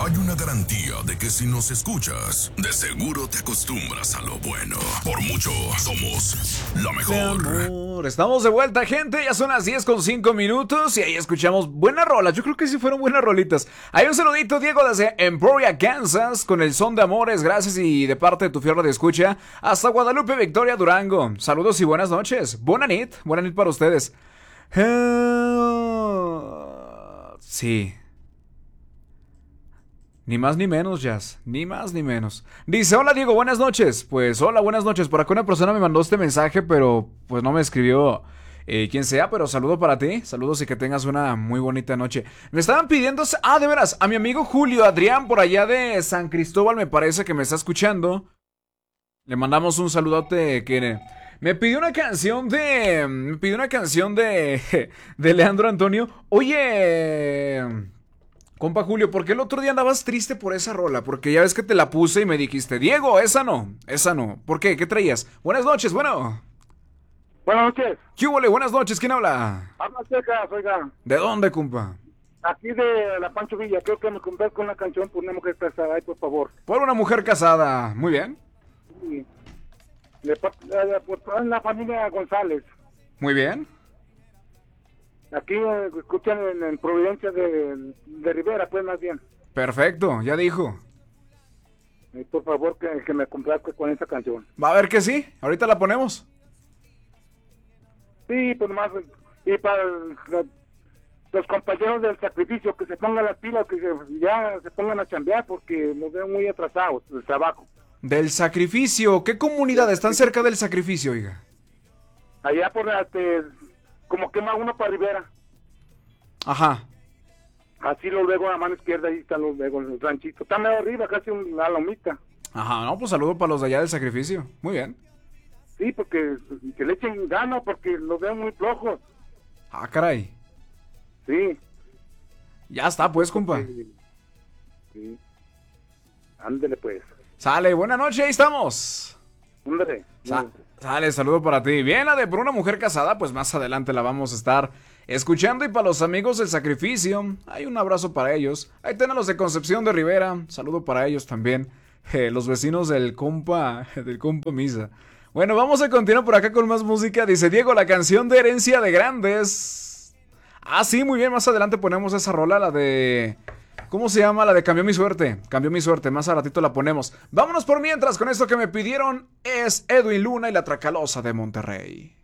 Hay una garantía de que si nos escuchas, de seguro te acostumbras a lo bueno. Por mucho, somos la mejor. Estamos de vuelta, gente. Ya son las 10:05 y ahí escuchamos buenas rolas. Yo creo que sí fueron buenas rolitas. Hay un saludito, Diego, desde Emporia, Kansas, con el son de amores. Gracias y de parte de tu fierro de escucha. Hasta Guadalupe, Victoria, Durango. Saludos y buenas noches. Buena nit para ustedes. Sí. Ni más ni menos, Jazz. Ni más ni menos. Dice, hola Diego, buenas noches. Pues hola, buenas noches. Por acá una persona me mandó este mensaje, pero pues no me escribió quien sea, pero saludo para ti. Saludos y que tengas una muy bonita noche. Me estaban pidiendo... de veras, a mi amigo Julio Adrián por allá de San Cristóbal me parece que me está escuchando. Le mandamos un saludote que... Me pidió una canción de... de Leandro Antonio. Oye... Compa Julio, ¿por qué el otro día andabas triste por esa rola? Porque ya ves que te la puse y me dijiste, Diego, esa no. ¿Por qué? ¿Qué traías? Buenas noches, bueno. Buenas noches. ¿Qué hubo? Buenas noches, ¿quién habla? Habla Secas, oiga. ¿De dónde, compa? Aquí de la Pancho Villa, creo que me compré con una canción por una mujer casada, ay, por favor. Por una mujer casada, muy bien. Sí. Por la familia González. Muy bien. Aquí escuchan en Providencia de Rivera, pues más bien. Perfecto, ya dijo. Por favor, que me complazca con esa canción. Va a ver que sí, ahorita la ponemos. Sí, pues más. Y para los compañeros del sacrificio, que se pongan las pilas, que ya se pongan a chambear, porque nos ven muy atrasados del trabajo. Del sacrificio, ¿qué comunidades están cerca del sacrificio, oiga? Allá por como quema uno para Rivera. Ajá. Así lo luego a la mano izquierda, ahí están los luego el ranchito. Está medio arriba, casi una lomita. Ajá, no, pues saludo para los de allá del sacrificio. Muy bien. Sí, porque que le echen gano, porque los veo muy flojos. Ah, caray. Sí. Ya está, pues, compa. Sí. Ándele, pues. Sale, buena noche, ahí estamos. Ándele. Sale, saludo para ti. Bien, la de por una mujer casada, pues más adelante la vamos a estar escuchando. Y para los amigos del sacrificio, hay un abrazo para ellos. Ahí tienen los de Concepción de Rivera, saludo para ellos también. Los vecinos del compa Misa. Bueno, vamos a continuar por acá con más música. Dice Diego, la canción de Herencia de Grandes. Ah, sí, muy bien, más adelante ponemos esa rola, la de... ¿Cómo se llama? La de Cambió mi suerte. Cambió mi suerte. Más a ratito la ponemos. Vámonos por mientras con esto que me pidieron. Es Edwin Luna y la Tracalosa de Monterrey.